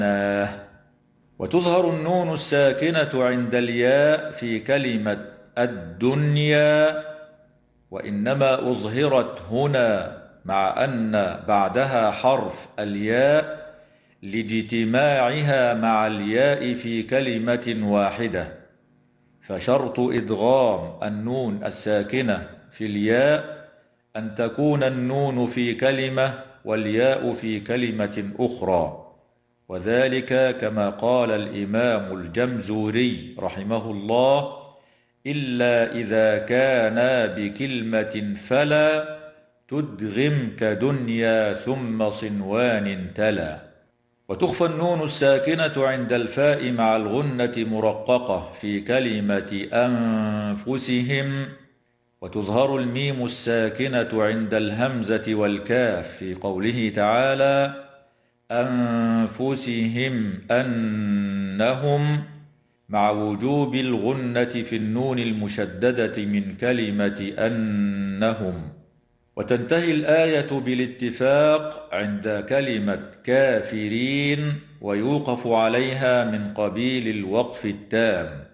وتظهر النون الساكنة عند الياء في كلمة الدنيا، وإنما أظهرت هنا مع أن بعدها حرف الياء لاجتماعها مع الياء في كلمة واحدة، فشرط إدغام النون الساكنة في الياء أن تكون النون في كلمة والياء في كلمة أخرى، وذلك كما قال الإمام الجمزوري رحمه الله: إلا إذا كان بكلمة فلا تدغم كدنيا ثم صنوان تلا. وتخفى النون الساكنة عند الفاء مع الغنة مرققة في كلمة أنفسهم، وتظهر الميم الساكنة عند الهمزة والكاف في قوله تعالى: أنفسهم أنهم، مع وجوب الغنة في النون المشددة من كلمة أنهم. وتنتهي الآية بالاتفاق عند كلمة كافرين، ويوقف عليها من قبيل الوقف التام.